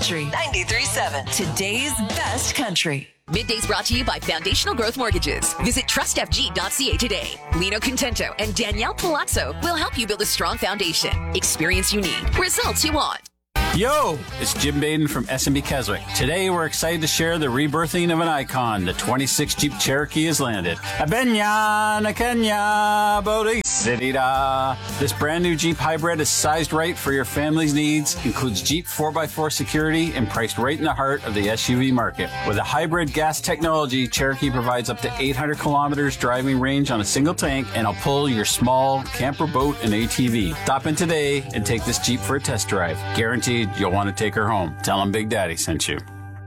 Country 93.7. Today's best country. Middays brought to you by Foundational Growth Mortgages. Visit trustfg.ca today. Lino Contento and Danielle Palazzo will help you build a strong foundation. Experience you need. Results you want. Yo, it's Jim Baden from SMB Keswick. Today, we're excited to share the rebirthing of an icon. The 26 Jeep Cherokee has landed. Abenya, Nakenya, Bodhi City da. This brand new Jeep hybrid is sized right for your family's needs, includes Jeep 4x4 security, and priced right in the heart of the SUV market. With a hybrid gas technology, Cherokee provides up to 800 kilometers driving range on a single tank, and will pull your small camper, boat, and ATV. Stop in today and take this Jeep for a test drive. Guaranteed you'll want to take her home. Tell them Big Daddy sent you.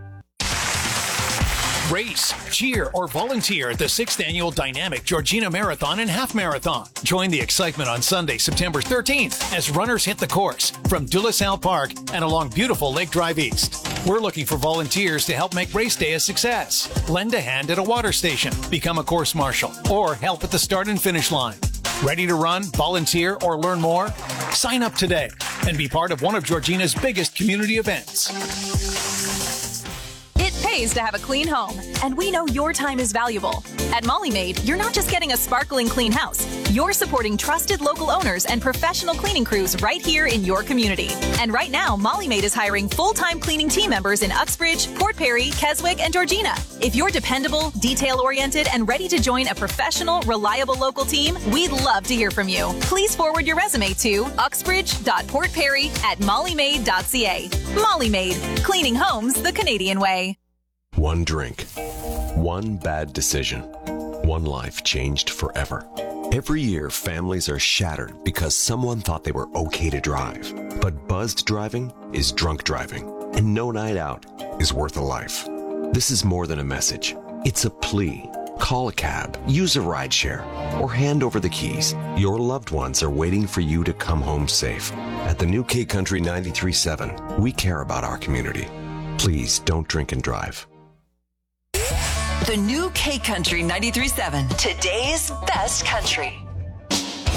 Race, cheer, or volunteer at the 6th Annual Dynamic Georgina Marathon and Half Marathon. Join the excitement on Sunday, September 13th as runners hit the course from De La Salle Park and along beautiful Lake Drive East. We're looking for volunteers to help make race day a success. Lend a hand at a water station, become a course marshal, or help at the start and finish line. Ready to run, volunteer, or learn more? Sign up today and be part of one of Georgina's biggest community events. It pays to have a clean home, and we know your time is valuable. At Molly Maid, you're not just getting a sparkling clean house. You're supporting trusted local owners and professional cleaning crews right here in your community. And right now, Molly Maid is hiring full-time cleaning team members in Uxbridge, Port Perry, Keswick, and Georgina. If you're dependable, detail-oriented, and ready to join a professional, reliable local team, we'd love to hear from you. Please forward your resume to uxbridge.portperry@mollymaid.ca. Molly Maid, cleaning homes the Canadian way. One drink, one bad decision, one life changed forever. Every year, families are shattered because someone thought they were okay to drive. But buzzed driving is drunk driving, and no night out is worth a life. This is more than a message. It's a plea. Call a cab, use a rideshare, or hand over the keys. Your loved ones are waiting for you to come home safe. At the new K Country 93.7, we care about our community. Please don't drink and drive. The new K Country 93.7. Today's best country.